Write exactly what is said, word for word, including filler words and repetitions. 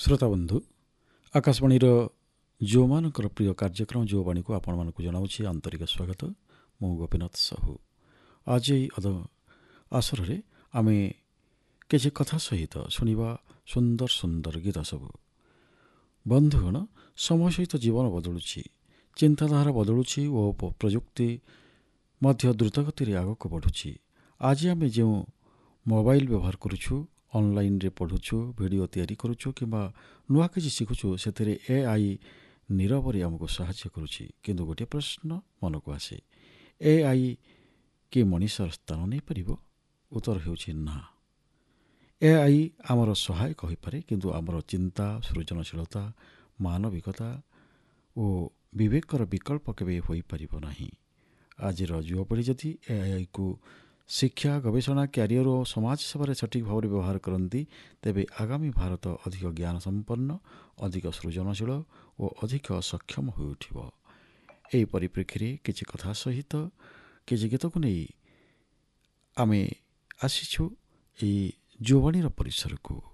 ଶ୍ରୋତାବନ୍ଧୁ ଆକାଶବାଣୀର ଯେଉଁମାନଙ୍କର ପ୍ରିୟ କାର୍ଯ୍ୟକ୍ରମ ଯୁବବାଣୀକୁ ଆପଣମାନଙ୍କୁ ଜଣାଉଛି ଆନ୍ତରିକ ସ୍ୱାଗତ। ମୁଁ ଗୋପୀନାଥ ସାହୁ। ଆଜି ଏହି ଅଦ ଆସରରେ ଆମେ କିଛି କଥା ସହିତ ଶୁଣିବା ସୁନ୍ଦର ସୁନ୍ଦର ଗୀତ ସବୁ। ବନ୍ଧୁଗଣ, ସମୟ ସହିତ ଜୀବନ ବଦଳୁଛି, ଚିନ୍ତାଧାରା ବଦଳୁଛି ଓ ପ୍ରଯୁକ୍ତି ମଧ୍ୟ ଦ୍ରୁତଗତିରେ ଆଗକୁ ବଢ଼ୁଛି। ଆଜି ଆମେ ଯେଉଁ ମୋବାଇଲ ବ୍ୟବହାର କରୁଛୁ, ଅନଲାଇନ୍ରେ ପଢ଼ୁଛୁ, ଭିଡ଼ିଓ ତିଆରି କରୁଛୁ କିମ୍ବା ନୂଆ କିଛି ଶିଖୁଛୁ, ସେଥିରେ ଏ ଆଇ ନିରବରେ ଆମକୁ ସାହାଯ୍ୟ କରୁଛି। କିନ୍ତୁ ଗୋଟିଏ ପ୍ରଶ୍ନ ମନକୁ ଆସେ, ଏ ଆଇ କି ମଣିଷର ସ୍ଥାନ ନେଇପାରିବ? ଉତ୍ତର ହେଉଛି ନା। ଏ ଆଇ ଆମର ସହାୟକ ହୋଇପାରେ, କିନ୍ତୁ ଆମର ଚିନ୍ତା, ସୃଜନଶୀଳତା, ମାନବିକତା ଓ ବିବେକର ବିକଳ୍ପ କେବେ ହୋଇପାରିବ ନାହିଁ। ଆଜିର ଯୁବପିଢ଼ି ଯଦି ଏ ଆଇକୁ ଶିକ୍ଷା, ଗବେଷଣା, କ୍ୟାରିୟର ଓ ସମାଜ ସେବାରେ ସଠିକ୍ ଭାବରେ ବ୍ୟବହାର କରନ୍ତି, ତେବେ ଆଗାମୀ ଭାରତ ଅଧିକ ଜ୍ଞାନ ସମ୍ପନ୍ନ, ଅଧିକ ସୃଜନଶୀଳ ଓ ଅଧିକ ସକ୍ଷମ ହୋଇଉଠିବ। ଏହି ପରିପ୍ରେକ୍ଷୀରେ କିଛି କଥା ସହିତ କିଛି ଗୀତକୁ ନେଇ ଆମେ ଆସିଛୁ ଏହି ଯୁବବାଣୀର ପରିସରକୁ।